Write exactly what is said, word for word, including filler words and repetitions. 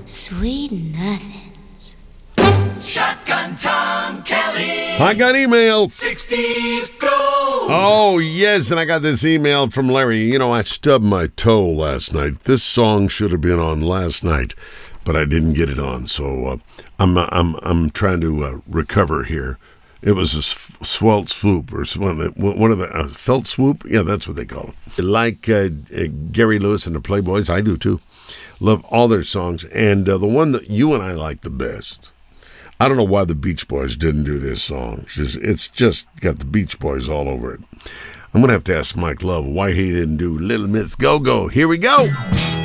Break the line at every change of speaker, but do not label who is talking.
Sweet nothings.
Shotgun Tom Kelly.
I got emails.
sixties gold.
Oh, yes, and I got this email from Larry. You know, I stubbed my toe last night. This song should have been on last night, but I didn't get it on, so uh, I'm I'm I'm trying to uh, recover here. It was a swelt swoop, or one of the uh, felt swoop. Yeah, that's what they call it. Like uh, uh, Gary Lewis and the Playboys, I do too. Love all their songs, and uh, the one that you and I like the best. I don't know why the Beach Boys didn't do this song. It's just, it's just got the Beach Boys all over it. I'm gonna have to ask Mike Love why he didn't do Little Miss Go-Go. Here we go.